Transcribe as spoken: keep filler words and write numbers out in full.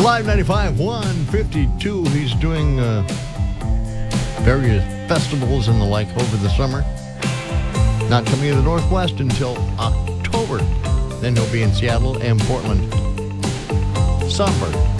Live ninety-five, one fifty-two. He's doing uh, various festivals and the like over the summer. Not coming to the Northwest until October. Then he'll be in Seattle and Portland. Songbird.